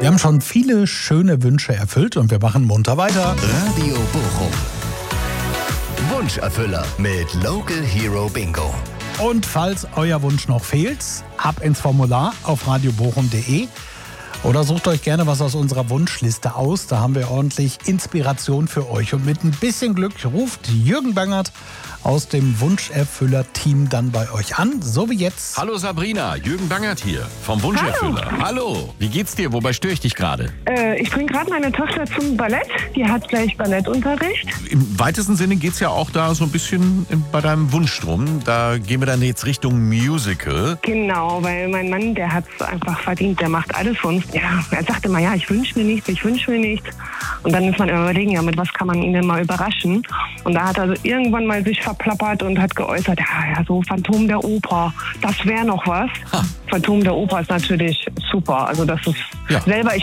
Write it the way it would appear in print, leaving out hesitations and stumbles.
Wir haben schon viele schöne Wünsche erfüllt und wir machen munter weiter. Radio Bochum. Wunscherfüller mit Local Hero Bingo. Und falls euer Wunsch noch fehlt, ab ins Formular auf radiobochum.de oder sucht euch gerne was aus unserer Wunschliste aus. Da haben wir ordentlich Inspiration für euch. Und mit ein bisschen Glück ruft Jürgen Bangert aus dem Wunscherfüller-Team dann bei euch an, so wie jetzt. Hallo Sabrina, Jürgen Bangert hier vom Wunscherfüller. Hallo, wie geht's dir? Wobei störe ich dich gerade? Ich bringe gerade meine Tochter zum Ballett. Die hat gleich Ballettunterricht. Im weitesten Sinne geht's ja auch da so ein bisschen bei deinem Wunsch drum. Da gehen wir dann jetzt Richtung Musical. Genau, weil mein Mann, der hat es einfach verdient. Der macht alles für uns. Ja, er sagte immer, ja, ich wünsche mir nichts. Und dann muss man immer überlegen, ja, mit was kann man ihn denn mal überraschen? Und da hat er also irgendwann mal sich verplappert und hat geäußert, ja, so Phantom der Oper, das wäre noch was. Phantom der Oper ist natürlich super. Also das ist selber,